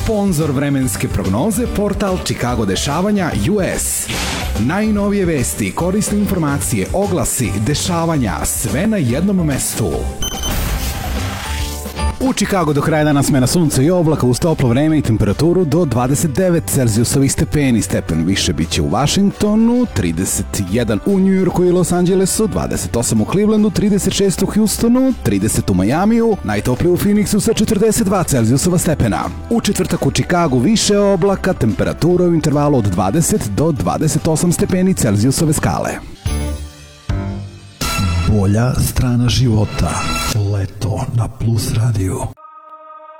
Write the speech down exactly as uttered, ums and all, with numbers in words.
Sponzor vremenske prognoze, portal Chicago dešavanja U S. Najnovije vesti, korisne informacije, oglasi, dešavanja, sve na jednom mestu. U Chicagu do kraja dana smena sunca i oblaka uz toplo vreme i temperaturu do dvadeset devet celzijusovih stepeni. Stepen više biće u Washingtonu, trideset jedan u New Yorku i Los Angelesu, dvadeset osam u Clevelandu, trideset šest u Houstonu, trideset u Majamiju, najtoplije u Phoenixu sa četrdeset dva celzijusova stepena. U četvrtak u Chicagu više oblaka, temperatura u intervalu od dvadeset do dvadeset osam stepeni celzijusove skale. Bolja strana života. Leto na Plus radiju.